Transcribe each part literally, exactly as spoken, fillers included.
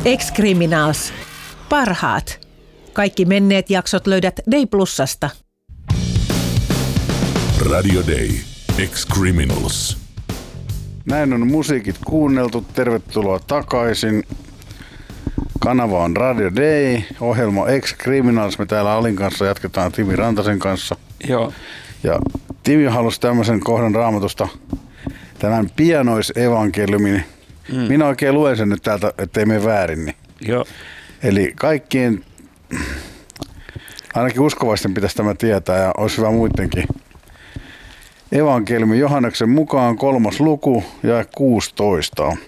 Ex-Criminals. Parhaat. Kaikki menneet jaksot löydät Day Plusasta. Radio Day. Ex-Criminals. Näin on musiikit kuunneltu. Tervetuloa takaisin. Kanava on Radio Day. Ohjelma Ex-Criminals. Me täällä Alin kanssa jatketaan Timi Rantasen kanssa. Joo. Ja Timi halusi tämmöisen kohdan Raamatusta. Tämän pianoisevankeliumin. Mm. Minä oikein luen sen nyt täältä, ettei mene väärin. Niin. Joo. Eli kaikkien, ainakin uskovaisten pitäisi tämä tietää ja olisi hyvä muidenkin. Evankeliumi Johanneksen mukaan kolmas luku ja kuusitoista.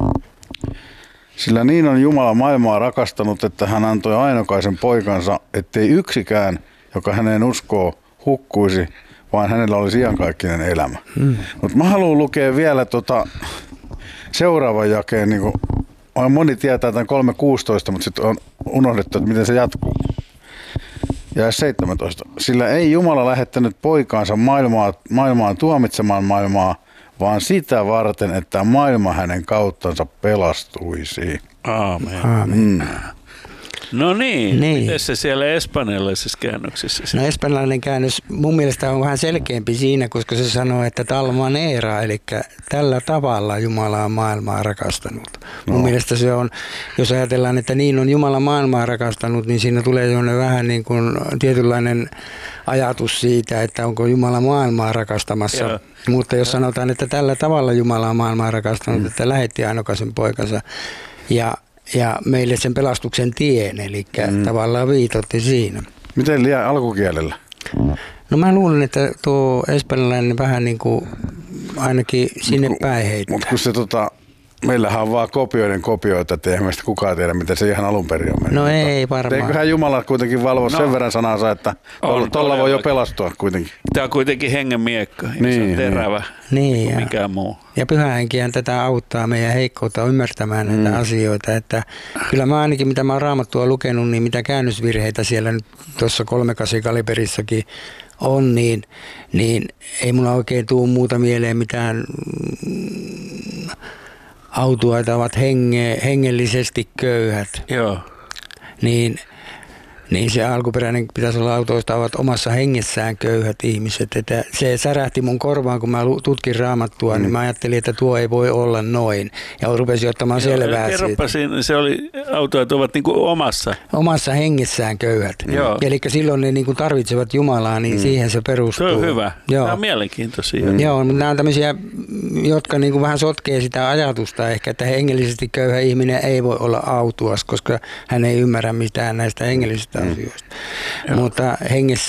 Sillä niin on Jumala maailmaa rakastanut, että hän antoi ainokaisen poikansa, ettei yksikään, joka häneen uskoo, hukkuisi, vaan hänellä olisi iankaikkinen elämä. Hmm. Mutta mä haluan lukea vielä tota seuraavan jakeen. Niin kun, moni tietää tämän kolme kuusitoista, mutta sitten on unohdettu, että miten se jatkuu. Ja seitsemäntoista. Sillä ei Jumala lähettänyt poikaansa maailmaa, maailmaan tuomitsemaan maailmaa, vaan sitä varten, että maailma hänen kauttansa pelastuisi. Aamen. Aamen. Mm. No niin, niin. Miten se siellä espanjalaisessa käännöksessä? No espanjalainen käännös mun mielestä on vähän selkeämpi siinä, koska se sanoo, että tal manera, eli tällä tavalla Jumala on maailmaa rakastanut. No. Mun mielestä se on, jos ajatellaan, että niin on Jumala maailmaa rakastanut, niin siinä tulee vähän niin kuin tietynlainen ajatus siitä, että onko Jumala maailmaa rakastamassa. Joo. Mutta jos sanotaan, että tällä tavalla Jumala on maailmaa rakastanut, mm. että lähetti ainokaisen poikansa ja Ja meille sen pelastuksen tien, eli mm. tavallaan viitotti siinä. Miten liian alkukielellä? No mä luulen, että tuo espanjalainen vähän niin kuin ainakin sinne mut, päin heittää. Mutta kun se tota, meillähän on vaan kopioiden kopioita, että eihän meistä kukaan tiedä, miten se ihan alun perin on mennyt. No ei varmaan. Eiköhän Jumala kuitenkin valvo no. sen verran sanansa, että tuolla voi jo pelastua kuitenkin. Tämä on kuitenkin hengen miekka, niin, se on terävä niin, kuin mikään muu. Ja Pyhä Henkihän tätä auttaa meidän heikkoutta ymmärtämään mm. näitä asioita. Että kyllä mä ainakin, mitä mä oon Raamattua lukenut, niin mitä käännösvirheitä siellä nyt tuossa kolmekasi kaliberissakin on, niin, niin ei mulla oikein tuu muuta mieleen mitään autuaita ovat henge, hengellisesti köyhät. Joo. Niin, niin se alkuperäinen pitäisi olla autoista ovat omassa hengessään köyhät ihmiset. Että se särähti mun korvaan, kun mä tutkin Raamattua, mm. niin mä ajattelin, että tuo ei voi olla noin. Ja rupesin ottamaan Joo, selvää siitä. Siinä, se oli, autoit ovat niin kuin omassa. Omassa hengessään köyhät. Eli silloin ne niin kuin tarvitsevat Jumalaa, niin mm. siihen se perustuu. Se on hyvä. Joo. Nämä on mielenkiintoisia. Mm. Joo, mutta nämä on tämmöisiä, jotka niin kuin vähän sotkee sitä ajatusta ehkä, että hengellisesti köyhä ihminen ei voi olla autuas, koska hän ei ymmärrä mitään näistä hengellisistä asioista. Mm. Mutta hengessä